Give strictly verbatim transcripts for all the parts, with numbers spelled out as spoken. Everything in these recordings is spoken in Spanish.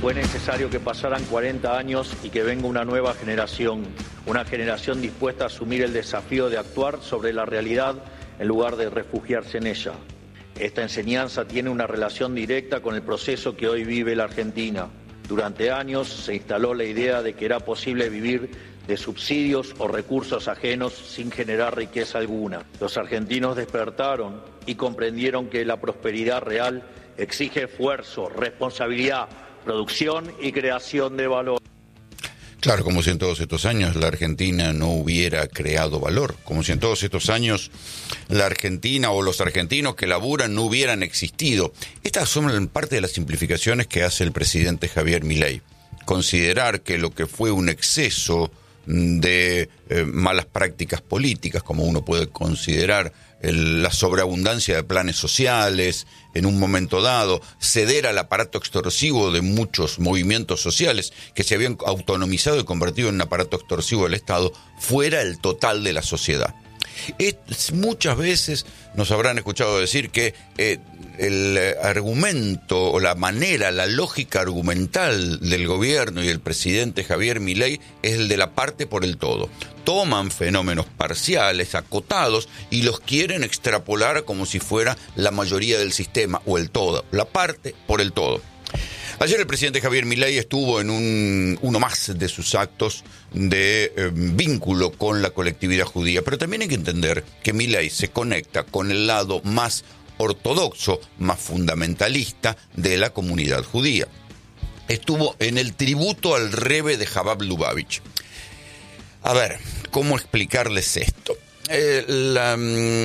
Fue necesario que pasaran cuarenta años y que venga una nueva generación, una generación dispuesta a asumir el desafío de actuar sobre la realidad en lugar de refugiarse en ella. Esta enseñanza tiene una relación directa con el proceso que hoy vive la Argentina. Durante años se instaló la idea de que era posible vivir de subsidios o recursos ajenos sin generar riqueza alguna. Los argentinos despertaron y comprendieron que la prosperidad real exige esfuerzo, responsabilidad, producción y creación de valor. Claro, como si en todos estos años la Argentina no hubiera creado valor, como si en todos estos años la Argentina o los argentinos que laburan no hubieran existido. Estas son parte de las simplificaciones que hace el presidente Javier Milei. Considerar que lo que fue un exceso de eh, malas prácticas políticas, como uno puede considerar el, la sobreabundancia de planes sociales en un momento dado, ceder al aparato extorsivo de muchos movimientos sociales que se habían autonomizado y convertido en un aparato extorsivo del Estado, fuera el total de la sociedad. Es, muchas veces nos habrán escuchado decir que eh, el argumento o la manera, la lógica argumental del gobierno y del presidente Javier Milei es el de la parte por el todo. Toman fenómenos parciales, acotados, y los quieren extrapolar como si fuera la mayoría del sistema o el todo, la parte por el todo. Ayer el presidente Javier Milei estuvo en un, uno más de sus actos de eh, vínculo con la colectividad judía, pero también hay que entender que Milei se conecta con el lado más ortodoxo, más fundamentalista de la comunidad judía. Estuvo en el tributo al Rebbe de Chabad Lubavitch. A ver, ¿cómo explicarles esto? Eh, la,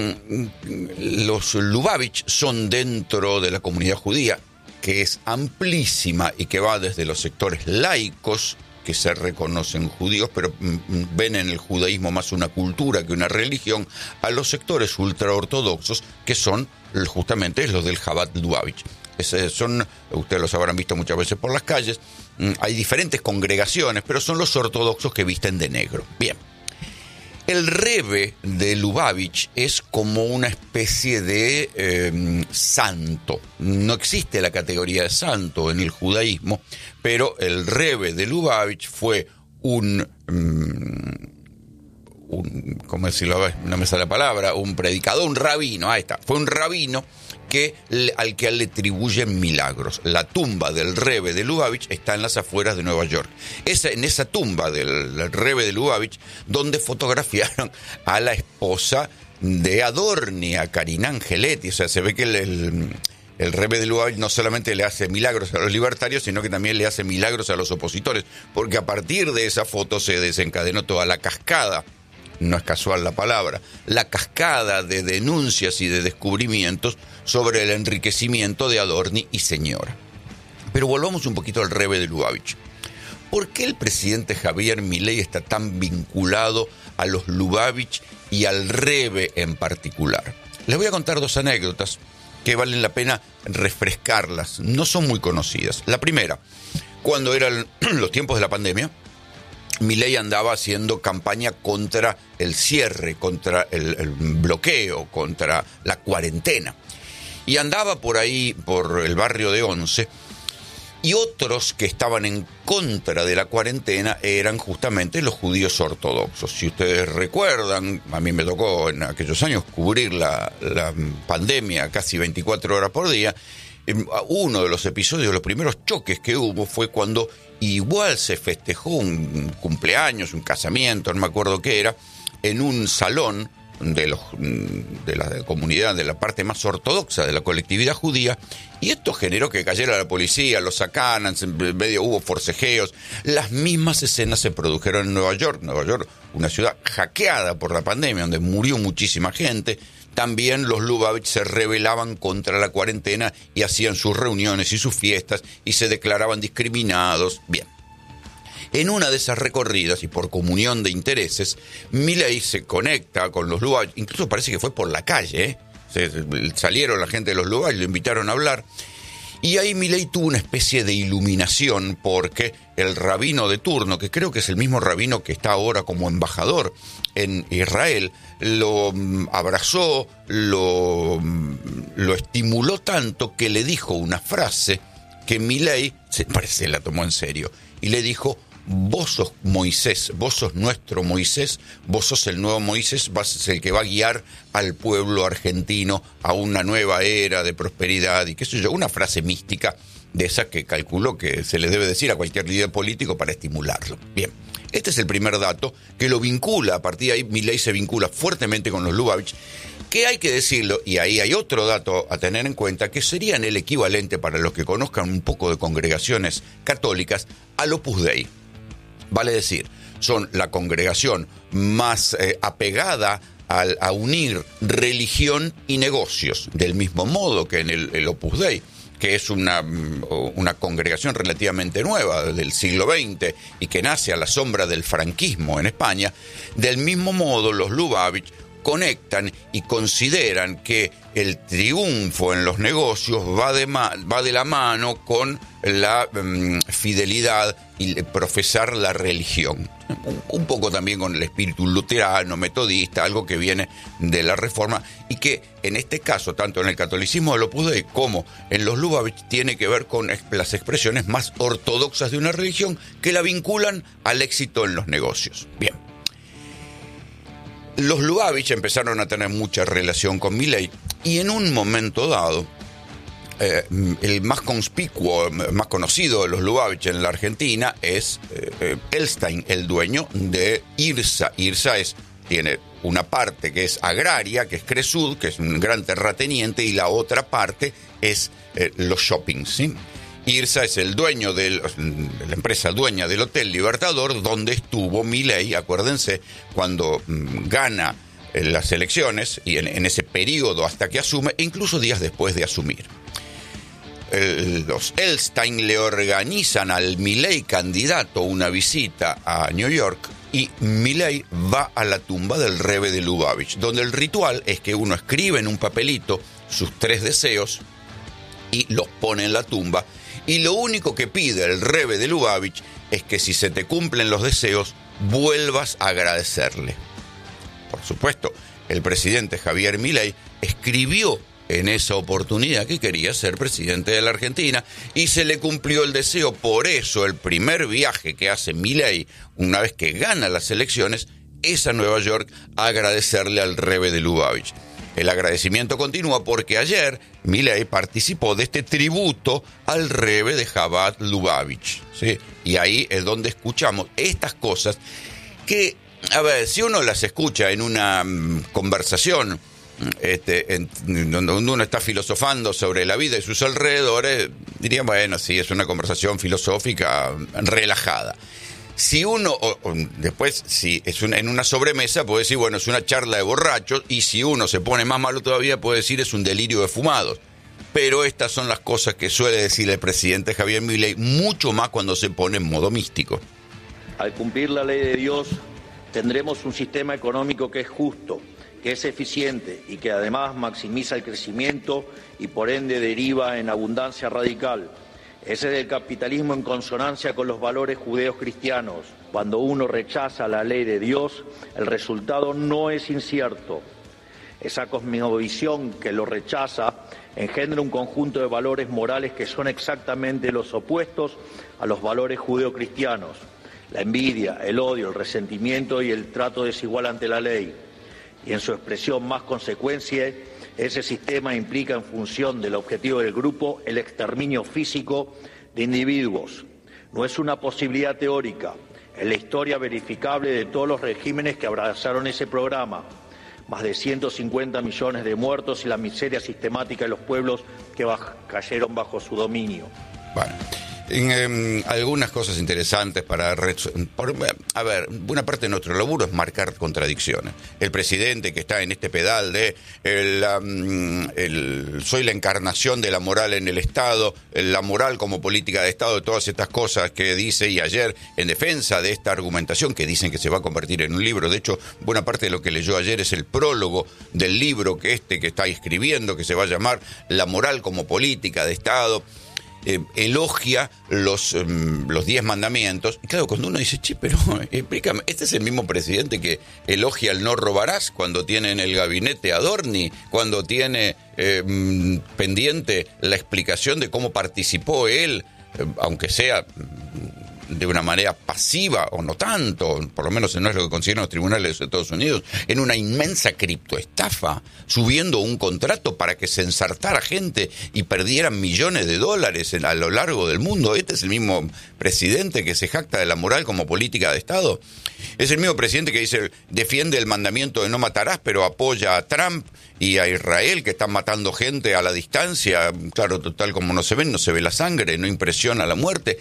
los Lubavitch son dentro de la comunidad judía, que es amplísima y que va desde los sectores laicos, que se reconocen judíos, pero ven en el judaísmo más una cultura que una religión, a los sectores ultraortodoxos, que son justamente los del Chabad Lubavitch. Es, son, ustedes los habrán visto muchas veces por las calles, hay diferentes congregaciones, pero son los ortodoxos que visten de negro. Bien. El Rebbe de Lubavitch es como una especie de eh, santo. No existe la categoría de santo en el judaísmo, pero el Rebbe de Lubavitch fue un, um, un ¿cómo decirlo? No me sale la palabra, un predicador, un rabino, ahí está, fue un rabino que, al que le atribuyen milagros. La tumba del Rebbe de Lubavitch está en las afueras de Nueva York. Es en esa tumba del, del Rebbe de Lubavitch donde fotografiaron a la esposa de Adorni, a Karina Angeletti. O sea, se ve que el, el, el Rebbe de Lubavitch no solamente le hace milagros a los libertarios, sino que también le hace milagros a los opositores, porque a partir de esa foto se desencadenó toda la cascada. No es casual la palabra, la cascada de denuncias y de descubrimientos sobre el enriquecimiento de Adorni y señora. Pero volvamos un poquito al Rebbe de Lubavitch. ¿Por qué el presidente Javier Milei está tan vinculado a los Lubavitch y al Rebbe en particular? Les voy a contar dos anécdotas que valen la pena refrescarlas. No son muy conocidas. La primera, cuando eran los tiempos de la pandemia, Milei andaba haciendo campaña contra el cierre, contra el, el bloqueo, contra la cuarentena. Y andaba por ahí, por el barrio de Once, y otros que estaban en contra de la cuarentena eran justamente los judíos ortodoxos. Si ustedes recuerdan, a mí me tocó en aquellos años cubrir la, la pandemia casi veinticuatro horas por día. Uno de los episodios, los primeros choques que hubo fue cuando igual se festejó un cumpleaños, un casamiento, no me acuerdo qué era, en un salón de, los, de la comunidad, de la parte más ortodoxa de la colectividad judía, y esto generó que cayera la policía, los sacaran, en medio hubo forcejeos. Las mismas escenas se produjeron en Nueva York, Nueva York, una ciudad hackeada por la pandemia, donde murió muchísima gente. También los Lubavitch se rebelaban contra la cuarentena y hacían sus reuniones y sus fiestas y se declaraban discriminados. Bien. En una de esas recorridas y por comunión de intereses, Milei se conecta con los Lubavitch, incluso parece que fue por la calle, ¿eh? Se, salieron la gente de los Lubavitch, lo invitaron a hablar. Y ahí Milei tuvo una especie de iluminación porque el rabino de turno, que creo que es el mismo rabino que está ahora como embajador en Israel, lo abrazó, lo, lo estimuló tanto que le dijo una frase que Milei se parece la tomó en serio y le dijo: vos sos Moisés, vos sos nuestro Moisés, vos sos el nuevo Moisés, vas a ser el que va a guiar al pueblo argentino a una nueva era de prosperidad y qué sé yo, una frase mística de esa que calculo que se le debe decir a cualquier líder político para estimularlo. Bien, este es el primer dato que lo vincula, a partir de ahí Milei se vincula fuertemente con los Lubavitch, que hay que decirlo, y ahí hay otro dato a tener en cuenta, que serían el equivalente, para los que conozcan un poco de congregaciones católicas, al Opus Dei. Vale decir, son la congregación más eh, apegada a, a unir religión y negocios, del mismo modo que en el, el Opus Dei, que es una, una congregación relativamente nueva del siglo veinte y que nace a la sombra del franquismo en España. Del mismo modo, los Lubavitch conectan y consideran que el triunfo en los negocios va de, ma- va de la mano con la um, fidelidad y profesar la religión. Un, un poco también con el espíritu luterano, metodista, algo que viene de la Reforma y que en este caso, tanto en el catolicismo del Opus Dei como en los Lubavitch, tiene que ver con las expresiones más ortodoxas de una religión que la vinculan al éxito en los negocios. Bien. Los Lubavitch empezaron a tener mucha relación con Milei y en un momento dado, eh, el más conspicuo, más conocido de los Lubavitch en la Argentina es eh, Elstein, el dueño de IRSA. IRSA es, tiene una parte que es agraria, que es Cresud, que es un gran terrateniente, y la otra parte es eh, los shoppings, ¿sí? IRSA es el dueño de la empresa dueña del Hotel Libertador, donde estuvo Milei, acuérdense, cuando mmm, gana eh, las elecciones y en, en ese periodo hasta que asume, e incluso días después de asumir. El, los Elstein le organizan al Milei candidato una visita a New York y Milei va a la tumba del Rebbe de Lubavitch, donde el ritual es que uno escribe en un papelito sus tres deseos y los pone en la tumba. Y lo único que pide el Rebbe de Lubavitch es que si se te cumplen los deseos, vuelvas a agradecerle. Por supuesto, el presidente Javier Milei escribió en esa oportunidad que quería ser presidente de la Argentina y se le cumplió el deseo. Por eso el primer viaje que hace Milei, una vez que gana las elecciones, es a Nueva York a agradecerle al Rebbe de Lubavitch. El agradecimiento continúa porque ayer Milei participó de este tributo al Rebbe de Chabad Lubavitch, ¿sí? Y ahí es donde escuchamos estas cosas que, a ver, si uno las escucha en una um, conversación este, en, donde uno está filosofando sobre la vida y sus alrededores, diría, bueno, sí, es una conversación filosófica relajada. Si uno, o, o después, si es una, en una sobremesa, puede decir, bueno, es una charla de borrachos, y si uno se pone más malo todavía, puede decir, es un delirio de fumados. Pero estas son las cosas que suele decir el presidente Javier Milei, mucho más cuando se pone en modo místico. Al cumplir la ley de Dios, tendremos un sistema económico que es justo, que es eficiente y que además maximiza el crecimiento y por ende deriva en abundancia radical. Ese es el capitalismo en consonancia con los valores judeos cristianos. Cuando uno rechaza la ley de Dios, el resultado no es incierto. Esa cosmovisión que lo rechaza engendra un conjunto de valores morales que son exactamente los opuestos a los valores judeocristianos: la envidia, el odio, el resentimiento y el trato desigual ante la ley. Y en su expresión más consecuencia, ese sistema implica, en función del objetivo del grupo, el exterminio físico de individuos. No es una posibilidad teórica, es la historia verificable de todos los regímenes que abrazaron ese programa. Más de ciento cincuenta millones de muertos y la miseria sistemática de los pueblos que baj- cayeron bajo su dominio. Bueno, en, eh, algunas cosas interesantes para... Por, a ver, buena parte de nuestro laburo es marcar contradicciones. El presidente que está en este pedal de el, um, el, soy la encarnación de la moral en el Estado, la moral como política de Estado, de todas estas cosas que dice, y ayer en defensa de esta argumentación que dicen que se va a convertir en un libro. De hecho, buena parte de lo que leyó ayer es el prólogo del libro que este que está escribiendo, que se va a llamar La moral como política de Estado. eh, elogia los, eh, los diez mandamientos. Y claro, cuando uno dice, che, pero explícame, este es el mismo presidente que elogia el no robarás cuando tiene en el gabinete a Adorni, cuando tiene eh, pendiente la explicación de cómo participó él, eh, aunque sea de una manera pasiva o no tanto, por lo menos no es lo que consideran los tribunales de Estados Unidos, en una inmensa criptoestafa, subiendo un contrato para que se ensartara gente y perdieran millones de dólares en, a lo largo del mundo. Este es el mismo presidente que se jacta de la moral como política de Estado. Es el mismo presidente que dice, defiende el mandamiento de no matarás, pero apoya a Trump y a Israel, que están matando gente a la distancia. Claro, total, como no se ven, no se ve la sangre, no impresiona la muerte.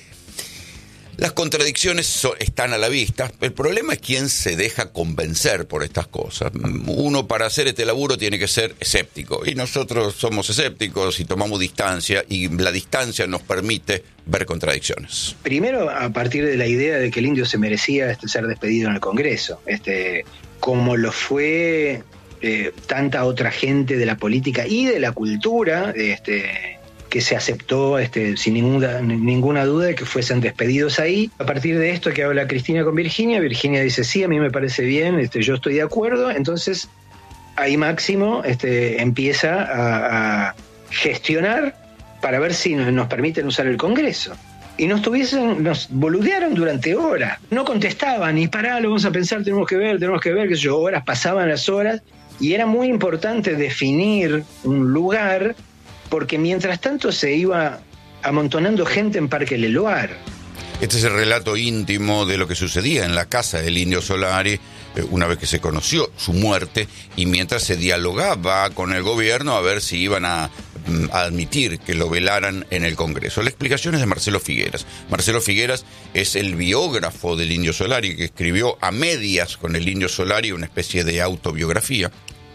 Las contradicciones so, están a la vista. El problema es quién se deja convencer por estas cosas. Uno, para hacer este laburo, tiene que ser escéptico. Y nosotros somos escépticos y tomamos distancia, y la distancia nos permite ver contradicciones. Primero, a partir de la idea de que el indio se merecía este, ser despedido en el Congreso, este, como lo fue eh, tanta otra gente de la política y de la cultura, este, que se aceptó este, sin ninguna, ninguna duda de que fuesen despedidos ahí. A partir de esto que habla Cristina con Virginia, Virginia dice, sí, a mí me parece bien, este, yo estoy de acuerdo. Entonces, ahí Máximo este, empieza a, a gestionar para ver si nos, nos permiten usar el Congreso. Y nos tuviesen, nos boludearon durante horas. No contestaban, y pará, lo vamos a pensar, tenemos que ver, tenemos que ver, qué sé yo, horas, pasaban las horas, y era muy importante definir un lugar, porque mientras tanto se iba amontonando gente en Parque Leloir. Este es el relato íntimo de lo que sucedía en la casa del Indio Solari eh, una vez que se conoció su muerte, y mientras se dialogaba con el gobierno a ver si iban a, a admitir que lo velaran en el Congreso. La explicación es de Marcelo Figueras. Marcelo Figueras es el biógrafo del Indio Solari, que escribió a medias con el Indio Solari una especie de autobiografía,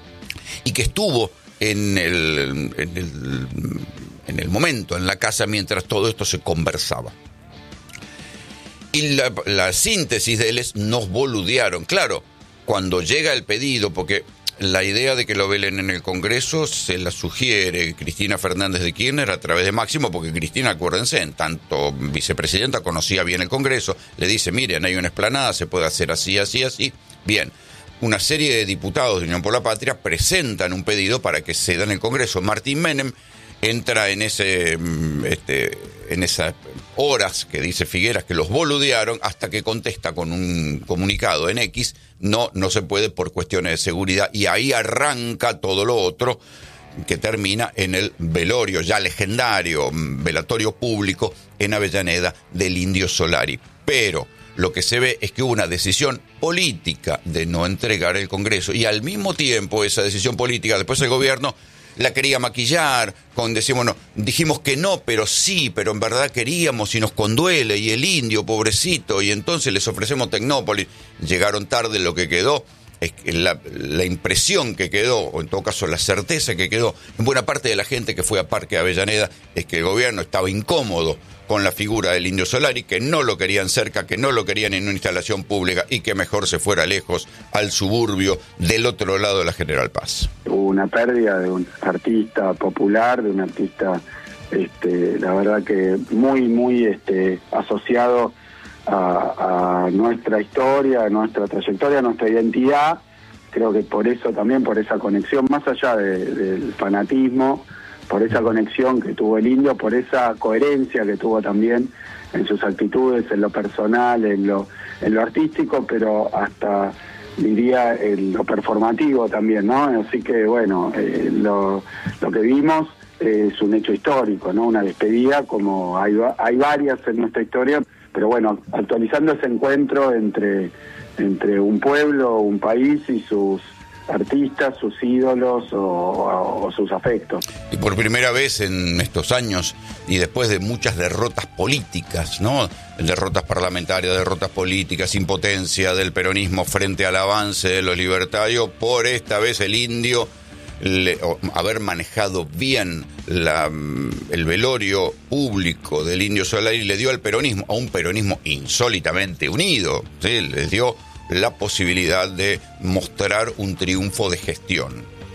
y que estuvo En el, en, el, en el momento, en la casa, mientras todo esto se conversaba. Y la, la síntesis de él es, nos boludearon. Claro, cuando llega el pedido, porque la idea de que lo velen en el Congreso se la sugiere Cristina Fernández de Kirchner a través de Máximo, porque Cristina, acuérdense, en tanto vicepresidenta, conocía bien el Congreso, le dice, miren, hay una explanada, se puede hacer así, así, así. Bien. Una serie de diputados de Unión por la Patria presentan un pedido para que se da en el Congreso. Martín Menem entra en ese este, en esas horas que dice Figueras que los boludearon, hasta que contesta con un comunicado en X, no, no se puede por cuestiones de seguridad, y ahí arranca todo lo otro, que termina en el velorio ya legendario, velatorio público en Avellaneda del Indio Solari. Pero lo que se ve es que hubo una decisión política de no entregar el Congreso, y al mismo tiempo esa decisión política, después el gobierno la quería maquillar con decir, bueno, dijimos que no, pero sí, pero en verdad queríamos y nos conduele, y el indio, pobrecito, y entonces les ofrecemos Tecnópolis. Llegaron tarde, lo que quedó, es que la, la impresión que quedó, o en todo caso la certeza que quedó en buena parte de la gente que fue a Parque Avellaneda, es que el gobierno estaba incómodo con la figura del Indio Solari, que no lo querían cerca, que no lo querían en una instalación pública, y que mejor se fuera lejos al suburbio del otro lado de la General Paz. Hubo una pérdida de un artista popular, de un artista, este, la verdad que muy, muy este, asociado a, a nuestra historia, a nuestra trayectoria, a nuestra identidad. Creo que por eso también, por esa conexión, más allá de, del fanatismo, por esa conexión que tuvo el indio, por esa coherencia que tuvo también en sus actitudes, en lo personal, en lo, en lo artístico, pero hasta, diría, en lo performativo también, ¿no? Así que, bueno, eh, lo, lo que vimos es un hecho histórico, ¿no? Una despedida, como hay, hay varias en nuestra historia, pero bueno, actualizando ese encuentro entre, entre un pueblo, un país y sus artistas, sus ídolos o, o, o sus afectos. Y por primera vez en estos años, y después de muchas derrotas políticas, ¿no? Derrotas parlamentarias, derrotas políticas, impotencia del peronismo frente al avance de los libertarios, por esta vez el indio, le, o, haber manejado bien la, el velorio público del Indio Solari, le dio al peronismo, a un peronismo insólitamente unido, ¿sí? Les dio la posibilidad de mostrar un triunfo de gestión.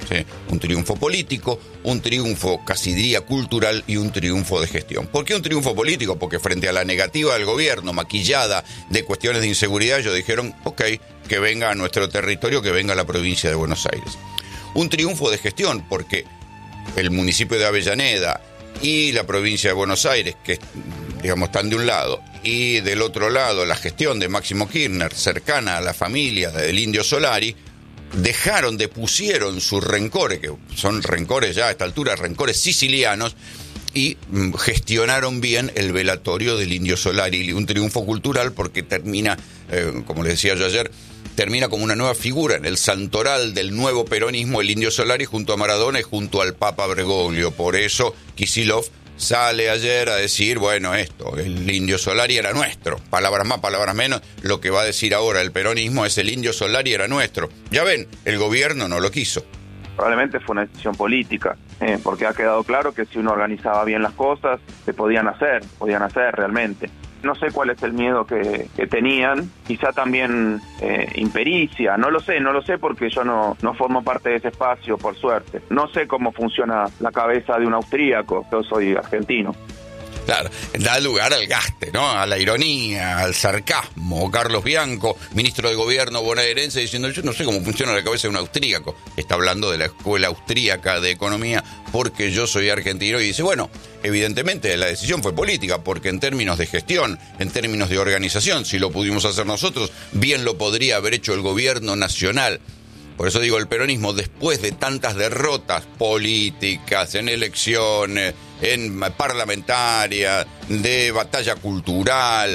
¿sí? Un triunfo político, un triunfo casi diría cultural y un triunfo de gestión. ¿Por qué un triunfo político? Porque frente a la negativa del gobierno, maquillada de cuestiones de inseguridad, ellos dijeron, ok, que venga a nuestro territorio, que venga a la provincia de Buenos Aires. Un triunfo de gestión, porque el municipio de Avellaneda y la provincia de Buenos Aires, que digamos están de un lado, y del otro lado la gestión de Máximo Kirchner, cercana a la familia del Indio Solari, dejaron, depusieron sus rencores, que son rencores ya a esta altura, rencores sicilianos, y gestionaron bien el velatorio del Indio Solari. Un triunfo cultural porque termina, eh, como les decía yo ayer, termina como una nueva figura en el santoral del nuevo peronismo, el Indio Solari, junto a Maradona y junto al Papa Bergoglio. Por eso Kicillof sale ayer a decir, bueno, esto, el Indio Solari era nuestro. Palabras más, palabras menos, lo que va a decir ahora el peronismo es el Indio Solari era nuestro. Ya ven, el gobierno no lo quiso. Probablemente fue una decisión política, eh, porque ha quedado claro que si uno organizaba bien las cosas, se podían hacer, podían hacer realmente. No sé cuál es el miedo que, que tenían, quizá también eh, impericia, no lo sé, no lo sé porque yo no, no formo parte de ese espacio, por suerte. No sé cómo funciona la cabeza de un austríaco, yo soy argentino. Claro, da lugar al gaste, ¿no? A la ironía, al sarcasmo. Carlos Bianco, ministro de Gobierno bonaerense, diciendo, yo no sé cómo funciona la cabeza de un austríaco. Está hablando de la Escuela Austríaca de Economía, porque yo soy argentino, y dice, bueno, evidentemente la decisión fue política, porque en términos de gestión, en términos de organización, si lo pudimos hacer nosotros, bien lo podría haber hecho el gobierno nacional. Por eso digo, el peronismo, después de tantas derrotas políticas, en elecciones, en parlamentarias, de batalla cultural,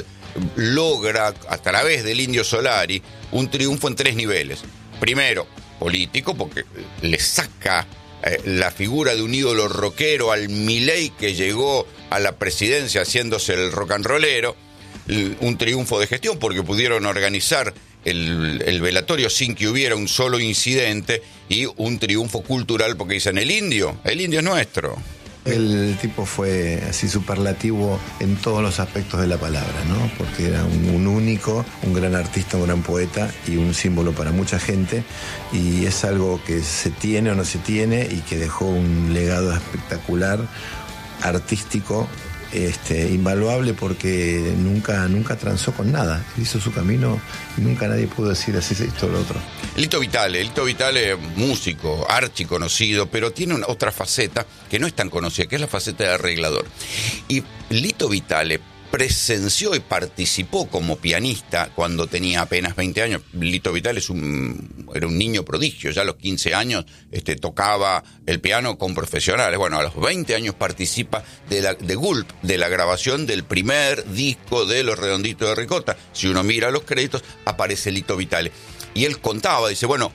logra, a través del Indio Solari, un triunfo en tres niveles. Primero, político, porque le saca eh, la figura de un ídolo rockero al Milei que llegó a la presidencia haciéndose el rock and rollero. Un triunfo de gestión, porque pudieron organizar El, el velatorio sin que hubiera un solo incidente, y un triunfo cultural porque dicen, el indio, el indio es nuestro. El tipo fue así superlativo en todos los aspectos de la palabra, ¿no? Porque era un, un único, un gran artista, un gran poeta y un símbolo para mucha gente, y es algo que se tiene o no se tiene y que dejó un legado espectacular, artístico, Este, invaluable, porque nunca nunca transó con nada. Hizo su camino y nunca nadie pudo decir así esto o lo otro. Lito Vitale, Lito Vitale, músico, archiconocido, pero tiene una otra faceta que no es tan conocida, que es la faceta de arreglador. Y Lito Vitale presenció y participó como pianista cuando tenía apenas veinte años. Lito Vitale es un, era un niño prodigio, ya a los quince años este, tocaba el piano con profesionales. Bueno, a los veinte años participa de, la, de Gulp, de la grabación del primer disco de Los Redonditos de Ricota. Si uno mira los créditos, aparece Lito Vitale. Y él contaba, dice, bueno,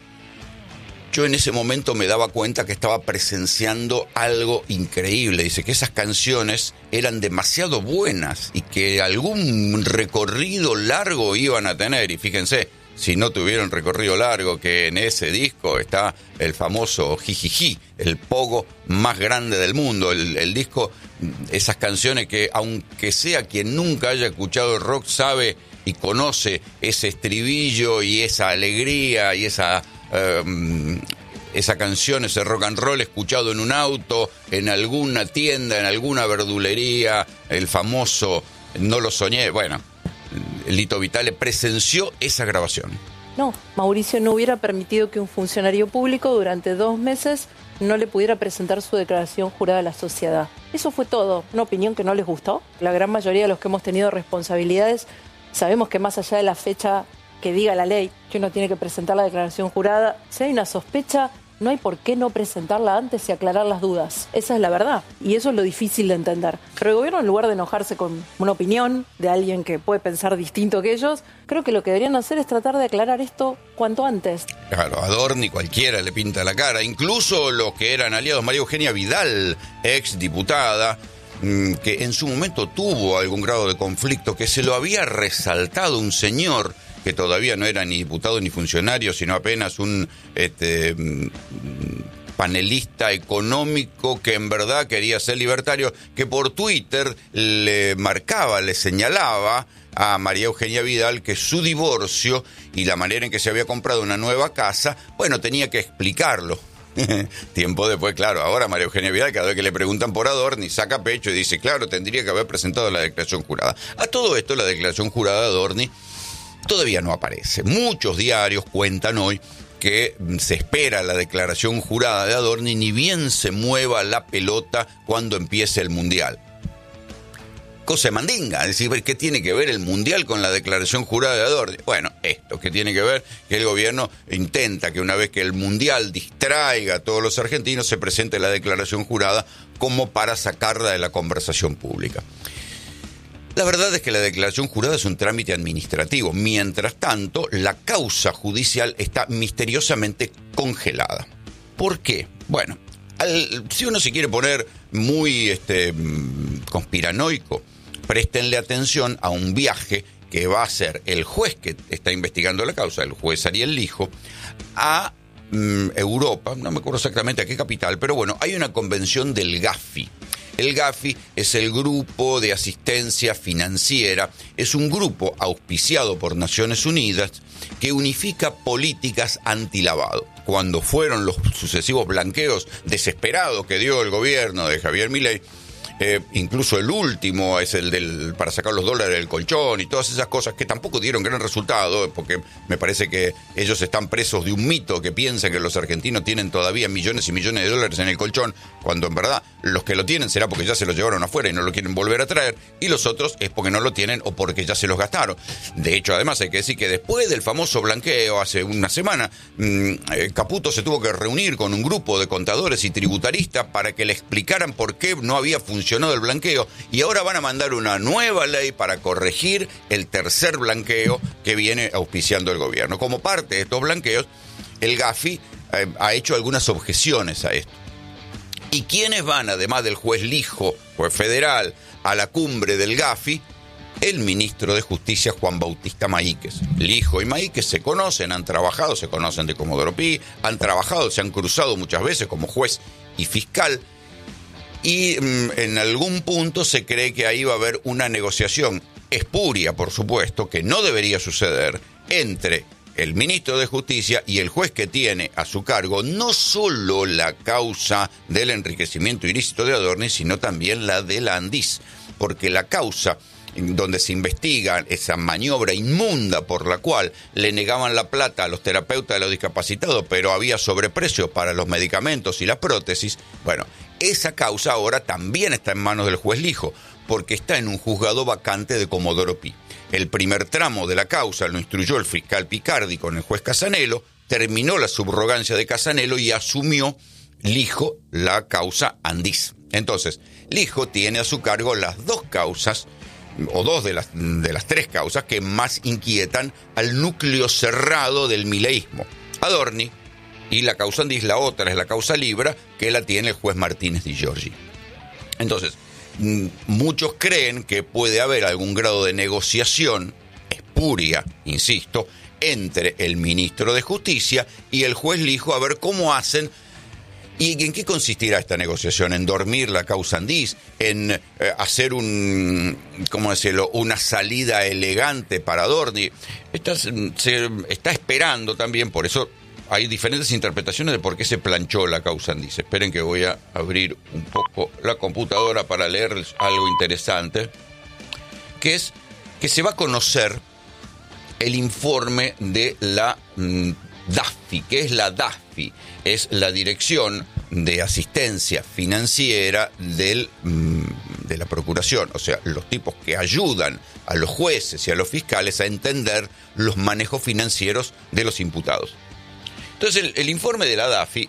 yo en ese momento me daba cuenta que estaba presenciando algo increíble. Dice que esas canciones eran demasiado buenas y que algún recorrido largo iban a tener. Y fíjense, si no tuvieron recorrido largo, que en ese disco está el famoso Jijiji, el pogo más grande del mundo. El, el disco, esas canciones que, aunque sea quien nunca haya escuchado el rock, sabe y conoce ese estribillo y esa alegría y esa... Uh, esa canción, ese rock and roll escuchado en un auto, en alguna tienda, en alguna verdulería, el famoso No lo soñé. Bueno, Lito Vitale presenció esa grabación. No, Mauricio no hubiera permitido que un funcionario público durante dos meses no le pudiera presentar su declaración jurada a la sociedad. Eso fue todo, una opinión que no les gustó. La gran mayoría de los que hemos tenido responsabilidades sabemos que más allá de la fecha que diga la ley que uno tiene que presentar la declaración jurada, si hay una sospecha, no hay por qué no presentarla antes y aclarar las dudas. Esa es la verdad, y eso es lo difícil de entender. Pero el gobierno, en lugar de enojarse con una opinión de alguien que puede pensar distinto que ellos, creo que lo que deberían hacer es tratar de aclarar esto cuanto antes. Claro, a Adorni cualquiera le pinta la cara, incluso los que eran aliados. María Eugenia Vidal, ex diputada, que en su momento tuvo algún grado de conflicto, que se lo había resaltado un señor que todavía no era ni diputado ni funcionario, sino apenas un este, panelista económico que en verdad quería ser libertario, que por Twitter le marcaba, le señalaba a María Eugenia Vidal que su divorcio y la manera en que se había comprado una nueva casa, bueno, tenía que explicarlo. Tiempo después, claro, ahora María Eugenia Vidal, cada vez que le preguntan por Adorni, saca pecho y dice, claro, tendría que haber presentado la declaración jurada. A todo esto, la declaración jurada de Adorni todavía no aparece. Muchos diarios cuentan hoy que se espera la declaración jurada de Adorni ni bien se mueva la pelota cuando empiece el Mundial. Cosa de mandinga, es decir, ¿qué tiene que ver el Mundial con la declaración jurada de Adorni? Bueno, esto, que tiene que ver que el gobierno intenta que una vez que el Mundial distraiga a todos los argentinos, se presente la declaración jurada como para sacarla de la conversación pública. La verdad es que la declaración jurada es un trámite administrativo. Mientras tanto, la causa judicial está misteriosamente congelada. ¿Por qué? Bueno, al, si uno se quiere poner muy este, conspiranoico, préstenle atención a un viaje que va a hacer el juez que está investigando la causa, el juez Ariel Lijo, a mm, Europa, no me acuerdo exactamente a qué capital, pero bueno, hay una convención del Gafi. El Gafi es el Grupo de Asistencia Financiera, es un grupo auspiciado por Naciones Unidas que unifica políticas antilavado. Cuando fueron los sucesivos blanqueos desesperados que dio el gobierno de Javier Milei, Eh, incluso el último es el del para sacar los dólares del colchón y todas esas cosas que tampoco dieron gran resultado, porque me parece que ellos están presos de un mito que piensan que los argentinos tienen todavía millones y millones de dólares en el colchón, cuando en verdad los que lo tienen será porque ya se los llevaron afuera y no lo quieren volver a traer, y los otros es porque no lo tienen o porque ya se los gastaron. De hecho, además hay que decir que después del famoso blanqueo hace una semana, mmm, eh, Caputo se tuvo que reunir con un grupo de contadores y tributaristas para que le explicaran por qué no había funcionado del blanqueo, y ahora van a mandar una nueva ley para corregir el tercer blanqueo que viene auspiciando el gobierno. Como parte de estos blanqueos, el Gafi eh, ha hecho algunas objeciones a esto. ¿Y quiénes van, además del juez Lijo, juez federal, a la cumbre del Gafi? El ministro de Justicia, Juan Bautista Maíquez. Lijo y Maíquez se conocen, han trabajado, se conocen de Comodoro Pi, han trabajado, se han cruzado muchas veces como juez y fiscal. Y mmm, en algún punto se cree que ahí va a haber una negociación espuria, por supuesto, que no debería suceder, entre el ministro de Justicia y el juez que tiene a su cargo no solo la causa del enriquecimiento ilícito de Adorni, sino también la de la Andis, porque la causa donde se investiga esa maniobra inmunda por la cual le negaban la plata a los terapeutas de los discapacitados, pero había sobreprecio para los medicamentos y las prótesis, bueno, esa causa ahora también está en manos del juez Lijo, porque está en un juzgado vacante de Comodoro Pi. El primer tramo de la causa lo instruyó el fiscal Picardi con el juez Casanelo, terminó la subrogancia de Casanelo y asumió Lijo la causa Andis. Entonces, Lijo tiene a su cargo las dos causas, o dos de las, de las tres causas que más inquietan al núcleo cerrado del mileísmo. Adorni, y la causa Andis, la otra es la causa Libra, que la tiene el juez Martínez Di Giorgi. Entonces, muchos creen que puede haber algún grado de negociación espuria, insisto, entre el ministro de Justicia y el juez Lijo, a ver cómo hacen. ¿Y en qué consistirá esta negociación? ¿En dormir la causa Andis? ¿En eh, hacer un, cómo decirlo, una salida elegante para Adorni? Está, se está esperando también, por eso hay diferentes interpretaciones de por qué se planchó la causa Andis. Esperen que voy a abrir un poco la computadora para leerles algo interesante, que es que se va a conocer el informe de la mm, DAFI. ¿Qué es la DAFI? Es la Dirección de Asistencia Financiera del, de la Procuración, o sea, los tipos que ayudan a los jueces y a los fiscales a entender los manejos financieros de los imputados. Entonces, el, el informe de la DAFI,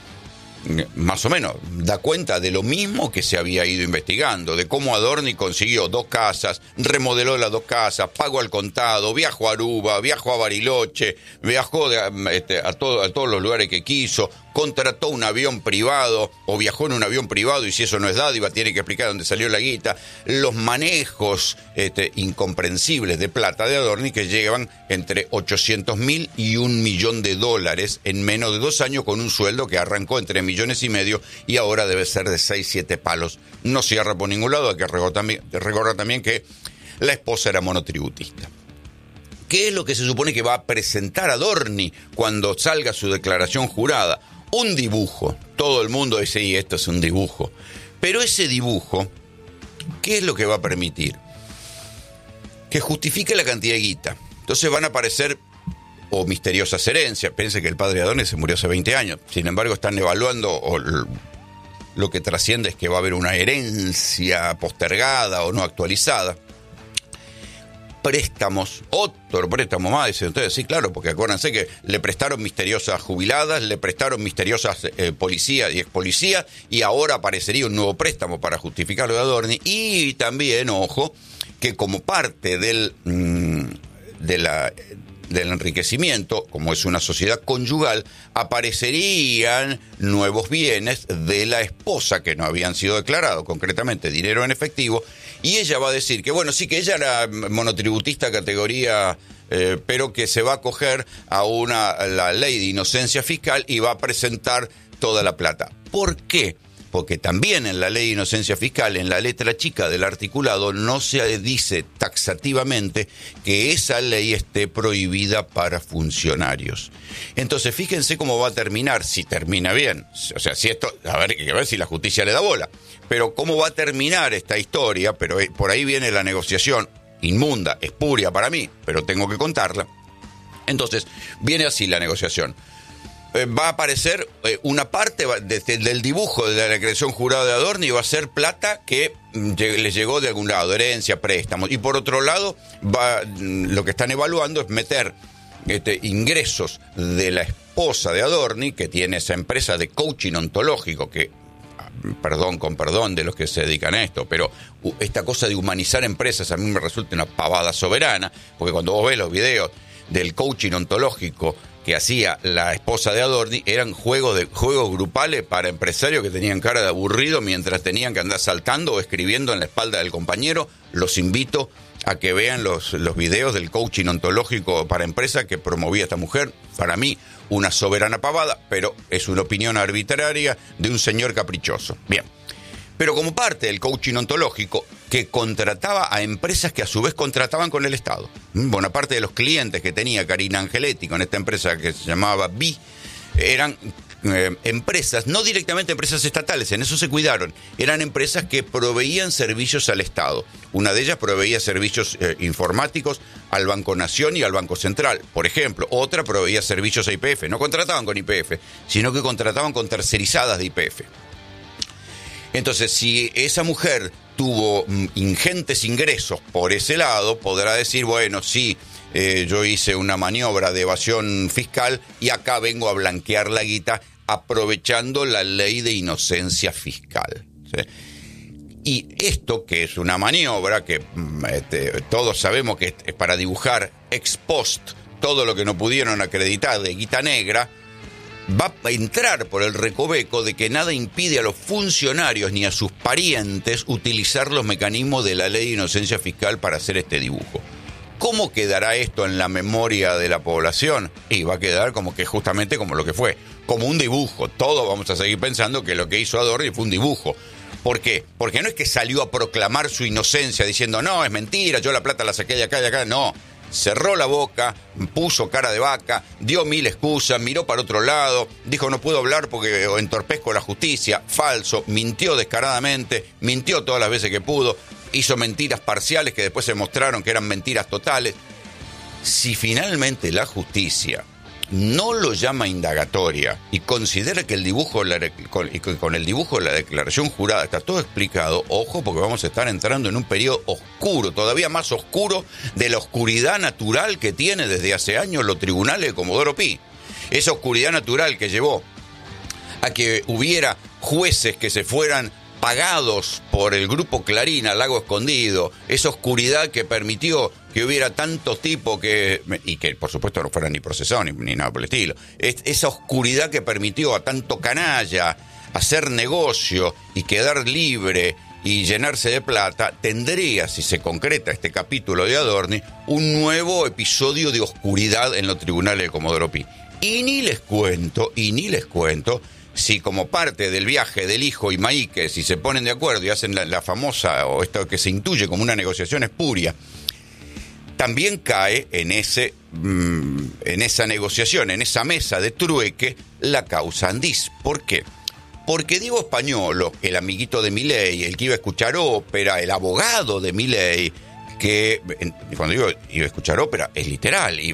más o menos, da cuenta de lo mismo que se había ido investigando, de cómo Adorni consiguió dos casas, remodeló las dos casas, pagó al contado, viajó a Aruba, viajó a Bariloche, viajó de, este, a, todo, a todos los lugares que quiso, contrató un avión privado o viajó en un avión privado, y si eso no es dádiva tiene que explicar dónde salió la guita, los manejos este, incomprensibles de plata de Adorni, que llevan entre ochocientos mil y un millón de dólares en menos de dos años, con un sueldo que arrancó entre millones y medio y ahora debe ser de seis, siete palos. No cierra por ningún lado. Hay que recordar también, recordar también que la esposa era monotributista. ¿Qué es lo que se supone que va a presentar Adorni cuando salga su declaración jurada? un dibujo. Todo el mundo dice, sí, esto es un dibujo. Pero ese dibujo, ¿qué es lo que va a permitir? Que justifique la cantidad de guita. Entonces van a aparecer o misteriosas herencias. Piense que el padre Adorni se murió hace veinte años. Sin embargo, están evaluando, o lo que trasciende es que va a haber una herencia postergada o no actualizada. Préstamos, otro préstamo más, dicen ustedes, sí, claro, porque acuérdense que le prestaron misteriosas jubiladas, le prestaron misteriosas eh, policías y ex policías, y ahora aparecería un nuevo préstamo para justificar lo de Adorni. Y también, ojo, que como parte del, mmm, de la, del enriquecimiento, como es una sociedad conyugal, aparecerían nuevos bienes de la esposa que no habían sido declarados, concretamente dinero en efectivo, y ella va a decir que, bueno, sí, que ella era monotributista categoría, eh, pero que se va a acoger a una, la ley de inocencia fiscal y va a presentar toda la plata. ¿Por qué? Porque también en la ley de inocencia fiscal, en la letra chica del articulado, no se dice taxativamente que esa ley esté prohibida para funcionarios. Entonces, fíjense cómo va a terminar, si termina bien. O sea, si esto, a ver, hay que ver si la justicia le da bola. Pero cómo va a terminar esta historia, pero por ahí viene la negociación inmunda, espuria para mí, pero tengo que contarla. Entonces, viene así la negociación. Va a aparecer eh, una parte de, de, del dibujo de la declaración jurada de Adorni, va a ser plata que mm, les llegó de algún lado, herencia, préstamos. Y por otro lado, va, lo que están evaluando es meter este, ingresos de la esposa de Adorni, que tiene esa empresa de coaching ontológico, que, perdón, con perdón de los que se dedican a esto, pero esta cosa de humanizar empresas a mí me resulta una pavada soberana, porque cuando vos ves los videos del coaching ontológico que hacía la esposa de Adorni, eran juegos de juegos grupales para empresarios que tenían cara de aburrido mientras tenían que andar saltando o escribiendo en la espalda del compañero. Los invito a que vean los, los videos del coaching ontológico para empresa que promovía esta mujer. Para mí, una soberana pavada, pero es una opinión arbitraria de un señor caprichoso. Bien. Pero como parte del coaching ontológico, que contrataba a empresas que a su vez contrataban con el Estado. Buena parte de los clientes que tenía Karina Angeletti con esta empresa que se llamaba B I, eran eh, empresas, no directamente empresas estatales, en eso se cuidaron, eran empresas que proveían servicios al Estado. Una de ellas proveía servicios eh, informáticos al Banco Nación y al Banco Central, por ejemplo. Otra proveía servicios a Y P F, no contrataban con Y P F, sino que contrataban con tercerizadas de Y P F. Entonces, si esa mujer tuvo mm, ingentes ingresos por ese lado, podrá decir, bueno, sí, eh, yo hice una maniobra de evasión fiscal y acá vengo a blanquear la guita aprovechando la ley de inocencia fiscal. ¿Sí? Y esto, que es una maniobra que mm, este, todos sabemos que es para dibujar ex post todo lo que no pudieron acreditar de guita negra, va a entrar por el recoveco de que nada impide a los funcionarios ni a sus parientes utilizar los mecanismos de la ley de inocencia fiscal para hacer este dibujo. ¿Cómo quedará esto en la memoria de la población? Y va a quedar como que justamente como lo que fue, como un dibujo. Todos vamos a seguir pensando que lo que hizo Adorni fue un dibujo. ¿Por qué? Porque no es que salió a proclamar su inocencia diciendo, no, es mentira, yo la plata la saqué de acá y de acá, no. Cerró la boca, puso cara de vaca, dio mil excusas, miró para otro lado, dijo no puedo hablar porque entorpezco la justicia, falso, mintió descaradamente, mintió todas las veces que pudo, hizo mentiras parciales que después se mostraron que eran mentiras totales. Si finalmente la justicia no lo llama indagatoria y considera que el dibujo la, con, con el dibujo de la declaración jurada está todo explicado, ojo, porque vamos a estar entrando en un periodo oscuro, todavía más oscuro de la oscuridad natural que tiene desde hace años los tribunales de Comodoro Pi. Esa oscuridad natural que llevó a que hubiera jueces que se fueran pagados por el grupo Clarín al Lago Escondido, esa oscuridad que permitió que hubiera tantos tipos que, y que por supuesto no fueran ni procesados ni, ni nada por el estilo, es, esa oscuridad que permitió a tanto canalla hacer negocio y quedar libre y llenarse de plata, tendría, si se concreta este capítulo de Adorni, un nuevo episodio de oscuridad en los tribunales de Comodoro Pi. Y ni les cuento, y ni les cuento, si como parte del viaje del hijo y Maíque, si se ponen de acuerdo y hacen la, la famosa, o esto que se intuye como una negociación espuria, también cae en ese mmm, en esa negociación, en esa mesa de trueque, la causa Andís. ¿Por qué? Porque Diego Españolo, el amiguito de Milei, el que iba a escuchar ópera, el abogado de Milei, que cuando digo iba a escuchar ópera, es literal,